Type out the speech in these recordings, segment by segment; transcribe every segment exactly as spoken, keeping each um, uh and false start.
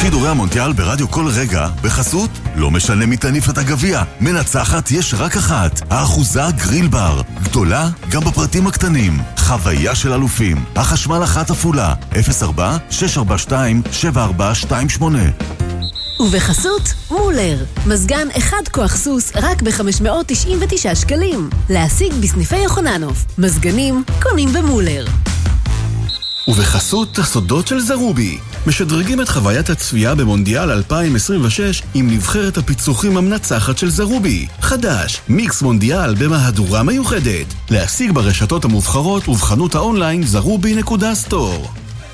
שידורי המונדיאל ברדיו כל רגע, בחסות, לא משנה מי תניף את הגביע, מנצחת יש רק אחת, האחוזה גריל בר, גדולה גם בפרטים הקטנים, חוויה של אלופים, החשמל אחת אפולה, אפס ארבע שש ארבע שתיים שבע ארבע שתיים שמונה. ובחסות מולר, מזגן אחד כוח סוס רק ב-חמש מאות תשעים ותשעה שקלים, להשיג בסניפי יוחננוף, מזגנים קונים במולר. ובחסות הסודות של זרובי, משדרגים את חוויית הצפייה במונדיאל אלפיים עשרים ושש עם נבחרת הפיצוחים המנצחת של זרובי. חדש, מיקס מונדיאל במהדורה מיוחדת. להשיג ברשתות המובחרות ובחנות האונליין זרובי נקודה סטור.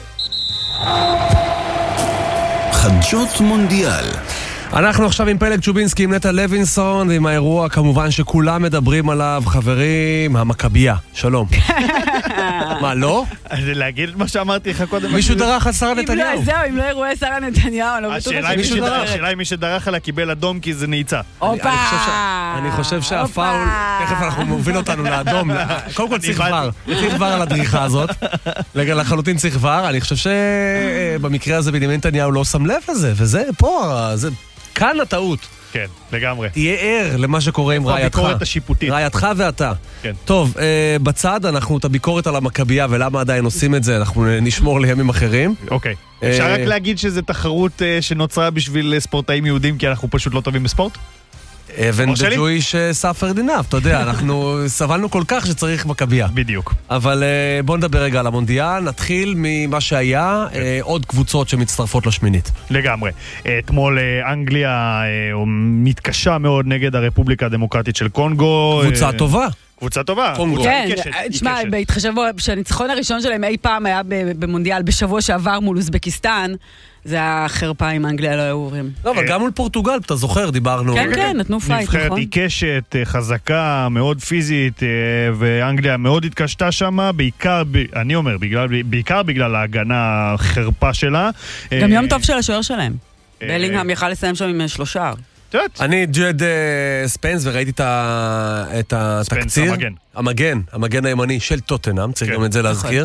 חדשות מונדיאל. אנחנו עכשיו עם פלג צ'ובינסקי, עם נטע לוינסון, ועם האירוע כמובן שכולם מדברים עליו, חברים, המכבייה. שלום. מה, לא? להגיד את מה שאמרתי לך קודם. מישהו דרך על שרה נתניהו. זהו, אם לא אירועי שרה נתניהו, לא בטוח השאלה היא מי שדרך עלה קיבל אדום כי זה נעיצה. אופה! אני חושב שהפאול, תכף אנחנו מוביל אותנו לאדום. קודם כל צריך כבר, צריך כבר על הדריכה הזאת. לחלוטין צריך כבר. אני חושב שבמקרה הזה בנימין נתניהו לא שם לב לזה, וזה פה, זה כאן הטעות. כן, לגמרי. תהיה ער למה שקורה עם רעייתך. הביקורת השיפוטית. רעייתך ואתה. כן. טוב, אה, בצד אנחנו את הביקורת על המכבייה ולמה עדיין עושים את זה, אנחנו נשמור לימים אחרים. אוקיי. אפשר רק להגיד שזה תחרות אה, שנוצרה בשביל ספורטאים יהודים, כי אנחנו פשוט לא טובים בספורט? אבן בג'ויש ספר דינף, אתה יודע, אנחנו סבלנו כל כך שצריך מכבייה. בדיוק. אבל בוא נדבר רגע על המונדיאל, נתחיל ממה שהיה, עוד קבוצות שמצטרפות לשמינית. לגמרי. אתמול אנגליה מתקשה מאוד נגד הרפובליקה הדמוקרטית של קונגו. קבוצה טובה. קבוצה טובה. כן, תשמע, בהתחשב שהניצחון הראשון שלהם אי פעם היה במונדיאל בשבוע שעבר מול אוזבקיסטן, זה החרפה עם אנגליה לא היו עוברים. לא, אבל גם מול פורטוגל, אתה זוכר, דיברנו. כן, כן, נתנו פייט, נכון. נבחרת עיקשת, חזקה, מאוד פיזית, ואנגליה מאוד התקשתה שם, בעיקר, אני אומר, בעיקר בגלל ההגנה החרפה שלה. גם יום טוב של השוער שלהם. בלינגהאם יכל לסיים שם עם שלושה. אני ג'ד ספנס וראיתי את התקציר. ספנס, המגן. המגן, המגן הימני של טוטנהאם, צריך גם את זה להזכיר.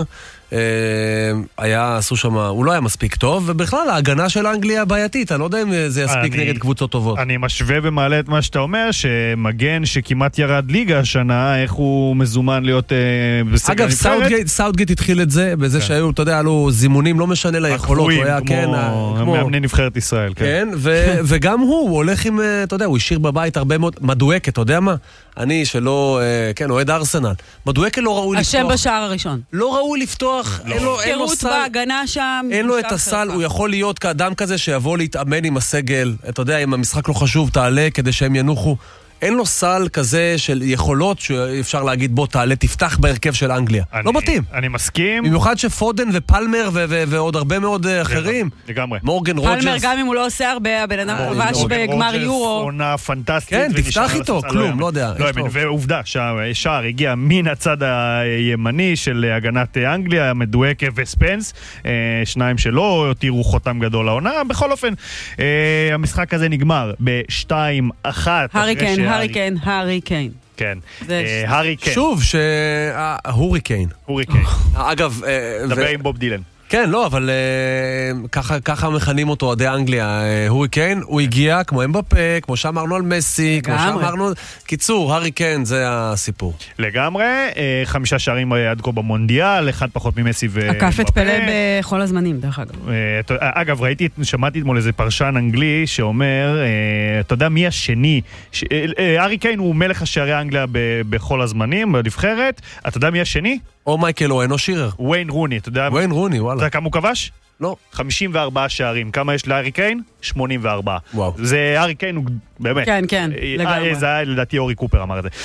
היה, עשו שם, הוא לא היה מספיק טוב, ובכלל ההגנה של אנגליה בעייתית, אני לא יודע אם זה יספיק נגד קבוצות טובות. אני משווה ומעלה את מה שאתה אומר, שמגן שכמעט ירד ליגה השנה, איך הוא מזומן להיות בסגל נבחרת. אגב, סאוטגייט התחיל את זה, בזה שהיו, אתה יודע, עלו זימונים, לא משנה ליכולות, הוא היה, כן, כמו מאמני נבחרת ישראל, כן, וגם הוא, הוא הולך עם, אתה יודע, הוא השאיר בבית הרבה מאוד, מדואקת, אתה יודע מה? אני שלא, כן, אוהד ארסנל. מדואקת לא ראוי לפתוח. השם בשער הראשון. לא ראוי לפתוח, אין לו, אין לו סל. בהגנה שם. אין לו את הסל, הוא יכול להיות כאדם כזה שיבוא להתאמן עם הסגל. אתה יודע, אם המשחק לא חשוב, תעלה כדי שהם ינוחו. אין לו סל כזה של יכולות שאפשר להגיד בוא תעלה, תפתח בהרכב של אנגליה. אני, לא מתאים. אני מסכים. במיוחד שפודן ופלמר ו- ו- ועוד הרבה מאוד אחרים. לגמרי. מורגן רוג'רס. פלמר גם אם הוא לא עושה הרבה, הבן אדם כבש בגמר יורו. עונה פנטסטית. כן, תפתח איתו, כלום, לא יודע. לא, ועובדה שהשער הגיע מן הצד הימני של הגנת אנגליה, מדואקה וספנס, שניים שלא הותירו חותם גדול לעונה. בכל אופן, המשחק הזה נגמר ב-שתיים אחת. הריקן, הריקן, הריקן. כן, הריקן. שוב, שההוריקן. הוריקן. אגב, דבר עם בוב דילן. כן, לא, אבל ככה, ככה מכנים אותו עדי אנגליה, הוריקן, הוא הגיע כמו אמבפה, כמו שאמרנו על מסי, כמו שאמרנו, קיצור, הריקן זה הסיפור. לגמרי, חמישה שערים עד כה במונדיאל, אחד פחות ממסי ואמבפה. עקף את פלא בכל הזמנים, דרך אגב. אגב, ראיתי, שמעתי אתמול איזה פרשן אנגלי שאומר, אתה יודע מי השני, הריקן הוא מלך השערי אנגליה בכל הזמנים, בנבחרת, אתה יודע מי השני? או מייקל אוהן או שירר. וויין רוני, אתה יודע? וויין רוני, וואלה. אתה יודע כמה הוא כבש? לא. חמישים וארבעה שערים. כמה יש להרי קיין? שמונים וארבע. וואו. זה הארי קיין הוא באמת. כן, כן, לגמרי. זה היה לדעתי אורי קופר אמר את זה.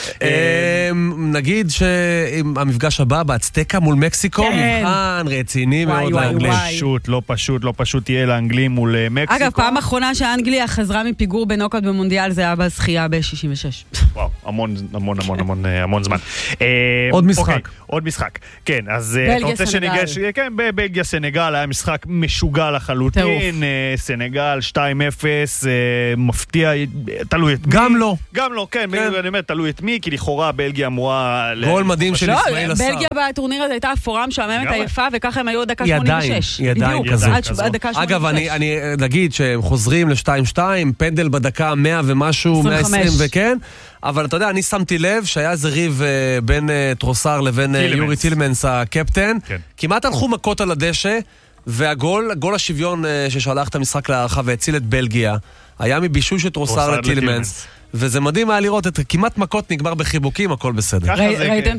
נגיד שהמפגש הבא באצטקה מול מקסיקו, מבחן רציני מאוד לאנגלים. פשוט, לא פשוט, לא פשוט תהיה לאנגלים מול מקסיקו. אגב, פעם אחרונה שאנגליה חזרה מפיגור בנוקאוט במונדיאל זה היה בזכייה ב-שישים ושש. וואו, המון, המון, המון, המון, המון זמן. עוד משחק. עוד משחק. כן, אז אתה רוצה שניגש, כן, בבלגיה סנגל היה משחק משוגע לחלוטין. סנגל שתיים אפס, מפתיע, תלוי את מי. גם לא. גם לא, כן, אני אומר, תלוי את מי, כי לכאורה בלגיה אמורה... גול מדהים של ישמעאל הסער. בלגיה בטורניר הזה הייתה אפורה משעממת היפה, וככה הם היו דקה שמונים ושש. היא עדיין כזאת. אגב, אני נגיד שהם חוזרים ל-שתיים שתיים, פנדל בדקה מאה ומשהו, מאה ועשרים וכן, אבל אתה יודע, אני שמתי לב שהיה איזה ריב בין טרוסר לבין יורי טילמנס, הקפטן. כמעט הלכו מכות על הדשא, והגול, גול השוויון ששלח את המשחק להערכה והציל את בלגיה, היה מבישול של טרוסר לטילמנס. וזה מדהים היה לראות את כמעט מכות נגמר בחיבוקים, הכל בסדר. ראיתם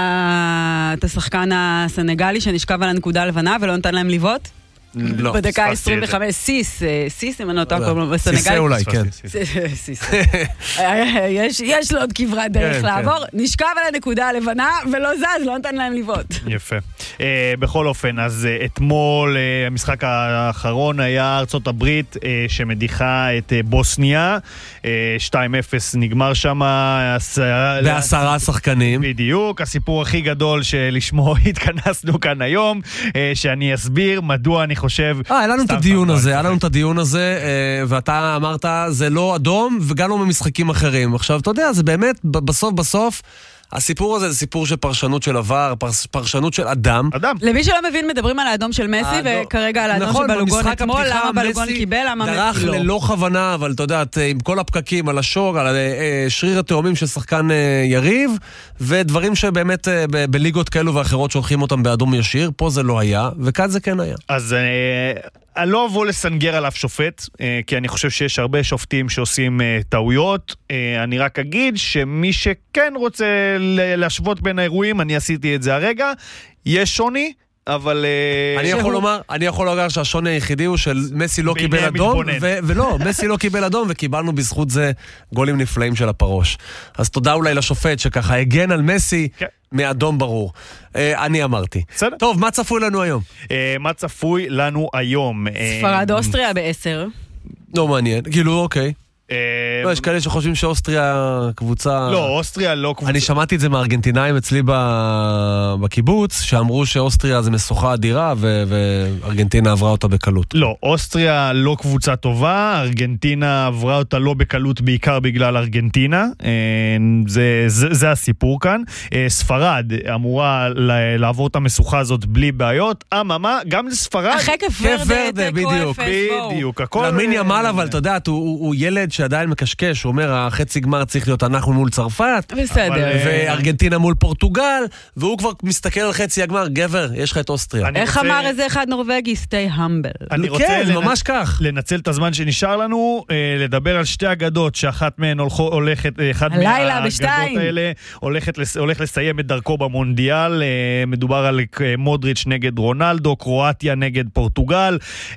את השחקן הסנגלי שנשכב על הנקודה הלבנה ולא נתן להם ליוות? לא. בדקה עשרים וחמש, סיס, סיס אם אני אותה קוראים בסנגלי. סיסה אולי, כן. סיס. יש לו עוד כברת דרך לעבור, נשכב על הנקודה הלבנה ולא זז, לא נתן להם ליוות. יפה. בכל אופן, אז אתמול המשחק האחרון היה ארצות הברית שמדיחה את בוסניה, שתיים אפס נגמר שם. בעשרה שחקנים. בדיוק, הסיפור הכי גדול שלשמו התכנסנו כאן היום, שאני אסביר מדוע אני חושב... אה, היה לנו את הדיון הזה, היה לנו את הדיון הזה, ואתה אמרת, זה לא אדום, וגם לא במשחקים אחרים. עכשיו, אתה יודע, זה באמת, בסוף בסוף, הסיפור הזה זה סיפור של פרשנות של עבר, פרשנות של אדם. אדם. למי שלא מבין, מדברים על האדום של מסי, וכרגע על האדום של בלוגון אתמול, למה בלוגון קיבל, למה מסי לא. דרך ללא כוונה, אבל אתה יודעת, עם כל הפקקים על השור, על שריר התאומים של שחקן יריב, ודברים שבאמת בליגות כאלו ואחרות שולחים אותם באדום ישיר, פה זה לא היה, וכאן זה כן היה. אז אני לא אבוא לסנגר עליו שופט, כי אני חושב שיש הרבה שופטים שעושים טעויות. אני רק אגיד שמי שכן רוצה להשוות בין האירועים, אני עשיתי את זה הרגע, יש שוני, אבל... אני יכול לומר, אני יכול לומר שהשוני היחידי הוא של מסי לא קיבל אדום, ולא, מסי לא קיבל אדום, וקיבלנו בזכות זה גולים נפלאים של הפרוש. אז תודה אולי לשופט שככה הגן על מסי, מאדום ברור. אני אמרתי. טוב, מה צפוי לנו היום? מה צפוי לנו היום? ספרד אוסטריה בעשר. לא מעניין, כאילו אוקיי. לא, יש כאלה שחושבים שאוסטריה קבוצה... לא, אוסטריה לא קבוצה. אני שמעתי את זה מארגנטינאים אצלי בקיבוץ, שאמרו שאוסטריה זה משוכה אדירה, וארגנטינה עברה אותה בקלות. לא, אוסטריה לא קבוצה טובה, ארגנטינה עברה אותה לא בקלות, בעיקר בגלל ארגנטינה. זה, זה, זה הסיפור כאן. ספרד אמורה לעבור את המשוכה הזאת בלי בעיות. אממה, גם לספרד... אחרי כף ורדה, בדיוק. בדיוק, הכל... למין ימל, אבל אתה יודעת, הוא ילד שעדיין מקשקש, הוא אומר, החצי גמר צריך להיות אנחנו מול צרפת, בסדר. וארגנטינה מול פורטוגל, והוא כבר מסתכל על חצי הגמר, גבר, יש לך את אוסטריה. איך אמר איזה אחד נורווגי? stay humble. אני רוצה כן, ממש כך. לנצל את הזמן שנשאר לנו, לדבר על שתי אגדות, שאחת מהן הולכת, אחד מהאגדות האלה, הולך לסיים את דרכו במונדיאל, מדובר על מודריץ' נגד רונלדו, קרואטיה נגד פורטוגל,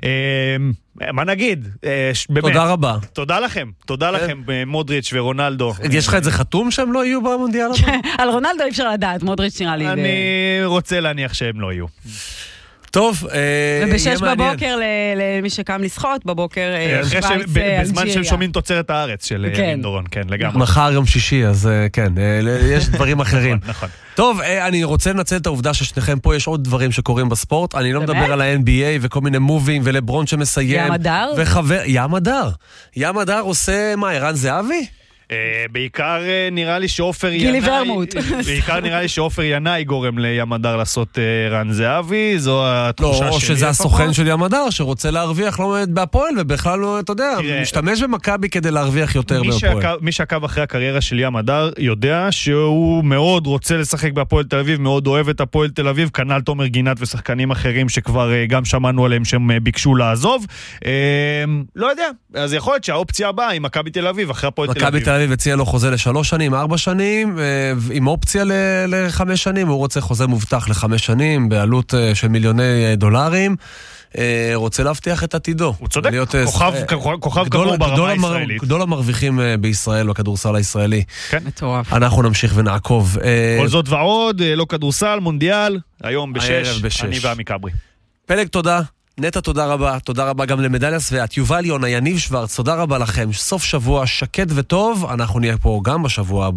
מה נגיד? תודה רבה. תודה לכם, תודה לכם, מודריץ' ורונלדו. יש לך איזה חתום שהם לא יהיו במונדיאל הבא? על רונלדו אי אפשר לדעת, מודריץ' נראה לי. אני רוצה להניח שהם לא יהיו. טוב, ובשש בבוקר למי שקם לשחות, בבוקר בזמן שהם שומעים תוצרת הארץ של ימין דורון, כן, לגמרי. מחר יום שישי, אז כן, יש דברים אחרים. נכון. טוב, אני רוצה לנצל את העובדה ששניכם פה יש עוד דברים שקורים בספורט. אני לא מדבר על ה-אן בי איי וכל מיני מובים ולברון שמסיים. ים הדר? ים הדר. ים הדר עושה מה, ערן זהבי? בעיקר נראה לי שאופר ינאי... גילי ורמוט. בעיקר נראה לי שאופר ינאי גורם לים הדר לעשות רן זהבי, זו התחושה שלי. לא, או שזה הסוכן של ים הדר שרוצה להרוויח לא עומד בהפועל, ובכלל לא, אתה יודע, משתמש במכבי כדי להרוויח יותר בהפועל. מי שעקב אחרי הקריירה של ים הדר יודע שהוא מאוד רוצה לשחק בהפועל תל אביב, מאוד אוהב את הפועל תל אביב, כנ"ל תומר גינת ושחקנים אחרים שכבר גם שמענו עליהם שהם ביקשו לעזוב. לא יודע, אז יכול להיות שהאופציה הבאה היא מכבי תל אביב אחרי הפועל תל אביב. מכבי תל אביב הציע לו חוזה לשלוש שנים, ארבע שנים, עם אופציה לחמש שנים, הוא רוצה חוזה מובטח לחמש שנים, בעלות של מיליוני דולרים, רוצה להבטיח את עתידו. הוא צודק, כוכב כמוהו ברמה הישראלית. גדול המרוויחים בישראל, בכדורסל הישראלי. כן. מטורף. אנחנו נמשיך ונעקוב. כל זאת ועוד, לא כדורסל, מונדיאל, היום בשש, אני ועמי קברי. פלג, תודה. נטע, תודה רבה, תודה רבה גם למדליאס ואת יובל יונה, יניב שוורץ, תודה רבה לכם, סוף שבוע שקט וטוב, אנחנו נהיה פה גם בשבוע הבא.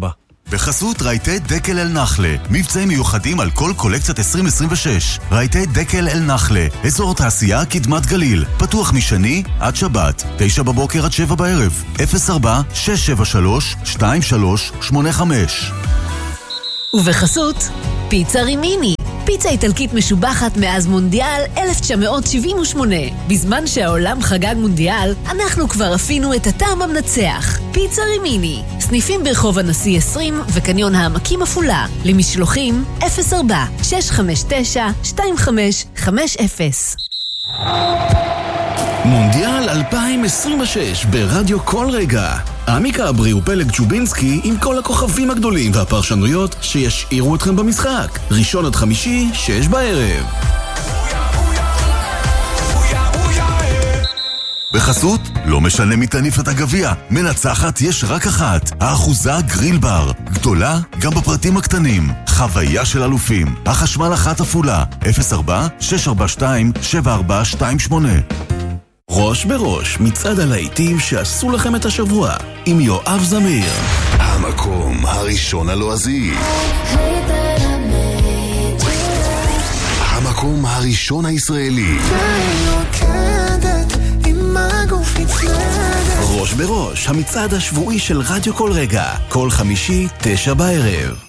בחסות רהיטי דקל אל נחלה, מבצעים מיוחדים על כל קולקציית עשרים עשרים ושש. רהיטי דקל אל נחלה, אזור תעשייה קדמת גליל, פתוח משני עד שבת, תשע בבוקר עד שבע בערב, אפס ארבע שש שבע שלוש שתיים שלוש שמונה חמש. ובחסות פיצה רימיני, פיצה איטלקית משובחת מאז מונדיאל אלף תשע מאות שבעים ושמונה. בזמן שהעולם חגג מונדיאל, אנחנו כבר אפינו את הטעם המנצח. פיצה רימיני, סניפים ברחוב הנשיא עשרים וקניון העמקים אפולה. למשלוחים אפס ארבע שש חמש תשע שתיים חמש חמש אפס. מונדיאל אלפיים עשרים ושש ברדיו כל רגע. עמיקה אברי ופלג צ'ובינסקי עם כל הכוכבים הגדולים והפרשנויות שישאירו אתכם במשחק. ראשון עד חמישי, שש בערב. בחסות, לא משנה מי תניף את הגביע, מנצחת יש רק אחת, האחוזה גריל בר. גדולה גם בפרטים הקטנים. חוויה של אלופים. החשמל אחת אפולה, אפס ארבע שש ארבע שתיים שבע ארבע שתיים שמונה. ראש בראש, מצעד הלהיטים שעשו לכם את השבוע, עם יואב זמיר. המקום הראשון הלועזי. המקום הראשון הישראלי. ראש בראש, המצעד השבועי של רדיו כל רגע, כל חמישי, תשע בערב.